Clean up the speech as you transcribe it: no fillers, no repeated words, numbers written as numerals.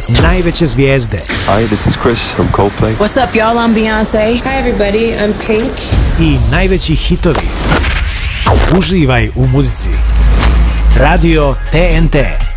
najveće zvijezde. Hi, this is Chris from Coldplay. What's up, y'all? I'm Beyoncé. Hi, everybody. I'm Pink. I najveći hitovi. Uživaj u muzici. Radio TNT.